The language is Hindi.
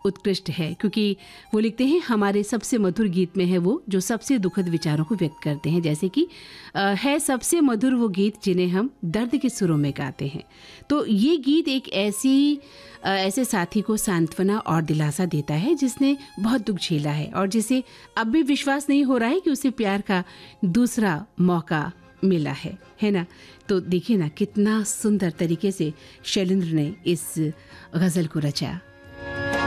उत्कृष्ट है, क्योंकि वो लिखते हैं हमारे सबसे मधुर गीत में है वो जो सबसे दुखद विचारों को व्यक्त करते हैं। जैसे कि है सबसे मधुर वो गीत जिन्हें हम दर्द के सुरों में गाते हैं। तो ये गीत एक ऐसे साथी को सांत्वना और दिलासा देता है जिसने बहुत दुख झेला है और जिसे अब भी विश्वास नहीं हो रहा है कि उसे प्यार का दूसरा मौका मिला है ना। तो देखिए ना कितना सुंदर तरीके से शैलेंद्र ने इस गज़ल को रचा।